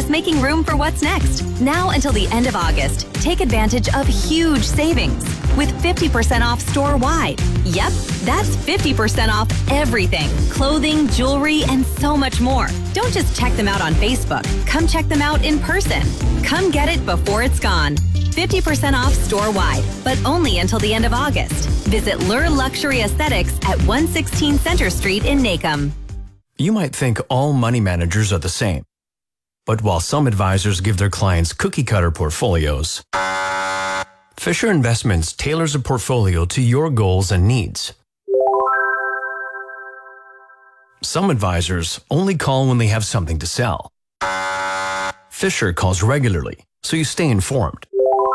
is making room for what's next. Now until the end of August, take advantage of huge savings with 50% off store-wide. Yep, that's 50% off everything. Clothing, jewelry, and so much more. Don't just check them out on Facebook. Come check them out in person. Come get it before it's gone. 50% off store-wide, but only until the end of August. Visit Lure Luxury Aesthetics at 116 Center Street in Nacum. You might think all money managers are the same. But while some advisors give their clients cookie-cutter portfolios, Fisher Investments tailors a portfolio to your goals and needs. Some advisors only call when they have something to sell. Fisher calls regularly, so you stay informed.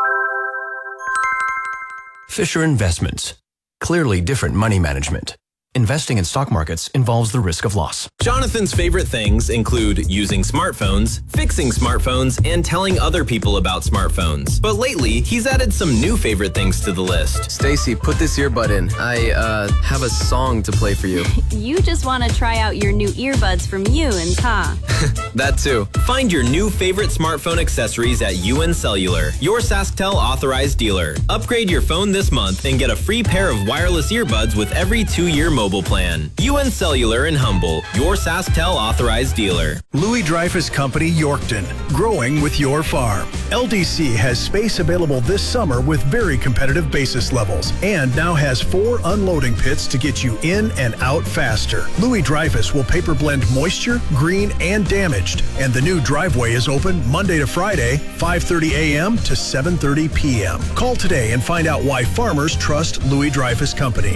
Fisher Investments. Clearly different money management. Investing in stock markets involves the risk of loss. Jonathan's favorite things include using smartphones, fixing smartphones, and telling other people about smartphones. But lately, he's added some new favorite things to the list. Stacy, put this earbud in. I have a song to play for you. You just want to try out your new earbuds from Ewan's, huh? That too. Find your new favorite smartphone accessories at UN Cellular, your SaskTel authorized dealer. Upgrade your phone this month and get a free pair of wireless earbuds with every 2-year mobile plan. UN Cellular in Humble, your SaskTel authorized dealer. Louis Dreyfus Company, Yorkton, growing with your farm. LDC has space available this summer with very competitive basis levels and now has 4 unloading pits to get you in and out faster. Louis Dreyfus will paper blend moisture, green, and damaged, and the new driveway is open Monday to Friday, 5:30 a.m. to 7:30 p.m. Call today and find out why farmers trust Louis Dreyfus Company.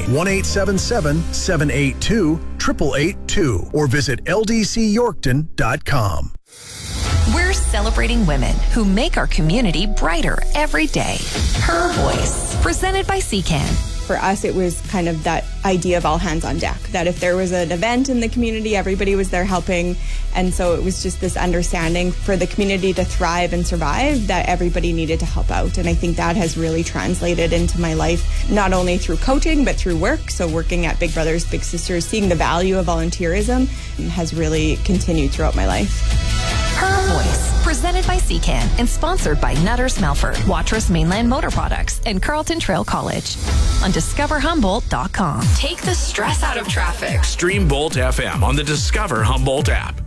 1-877-782-8882 or visit ldcyorkton.com. We're celebrating women who make our community brighter every day. Her Voice, presented by CCAN. For us, it was kind of that idea of all hands on deck, that if there was an event in the community, everybody was there helping. And so it was just this understanding for the community to thrive and survive that everybody needed to help out. And I think that has really translated into my life, not only through coaching, but through work. So working at Big Brothers Big Sisters, seeing the value of volunteerism has really continued throughout my life. Her Voice, presented by CCAN and sponsored by Nutters Melford, Watrous Mainland Motor Products, and Carleton Trail College. On DiscoverHumboldt.com. Take the stress out of traffic. Stream Bolt FM on the Discover Humboldt app.